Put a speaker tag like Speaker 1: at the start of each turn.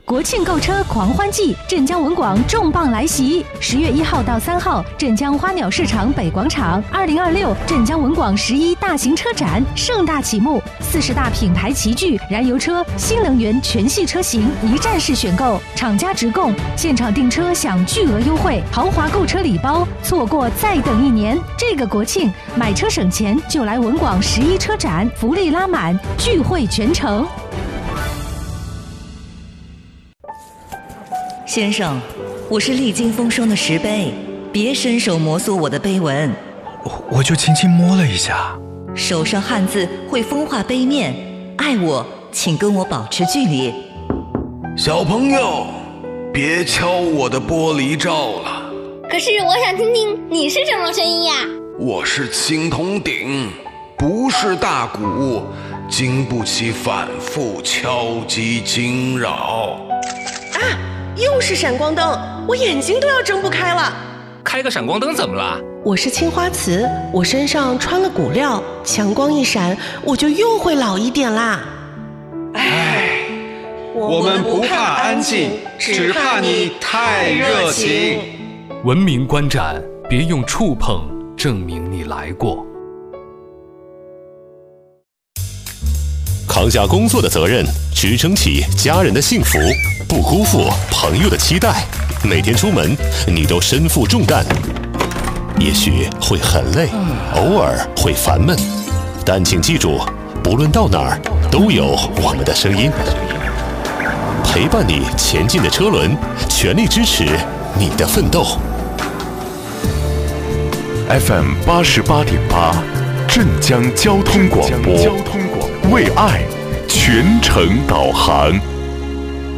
Speaker 1: 国庆购车狂欢季，镇江文广重磅来袭！10月1号到3号，镇江花鸟市场北广场，2026镇江文广11大型车展盛大启幕，40大品牌齐聚，燃油车、新能源全系车型一站式选购，厂家直供，现场订车享巨额优惠，豪华购车礼包，错过再等1年。这个国庆买车省钱，就来文广11车展，福利拉满，聚会全城。
Speaker 2: 先生，我是历经风霜的石碑，别伸手摩挲我的碑文。
Speaker 3: 我就轻轻摸了一下。
Speaker 2: 手上汗渍会风化碑面，爱我请跟我保持距离。
Speaker 4: 小朋友，别敲我的玻璃罩了。
Speaker 5: 可是我想听听你是什么声音呀？
Speaker 4: 我是青铜鼎，不是大鼓，经不起反复敲击惊扰。
Speaker 6: 又是闪光灯，我眼睛都要睁不开了。
Speaker 7: 开个闪光灯怎么了？
Speaker 6: 我是青花瓷，我身上穿了骨料，强光一闪，我就又会老一点啦。
Speaker 8: 我们不怕安静，只怕你太热情。
Speaker 9: 文明观展，别用触碰证明你来过。
Speaker 10: 扛下工作的责任，支撑起家人的幸福，不辜负朋友的期待。每天出门，你都身负重担，也许会很累，偶尔会烦闷，但请记住，不论到哪儿，都有我们的声音，陪伴你前进的车轮，全力支持你的奋斗。
Speaker 11: FM 88.8，镇江交通广播，为爱全程导航。